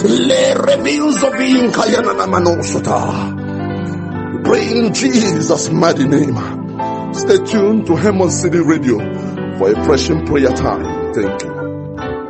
Le reveals of being Kayana Manosota. Pray in Jesus' mighty name. Stay tuned to Hammond City Radio for a pressing prayer time. Thank you.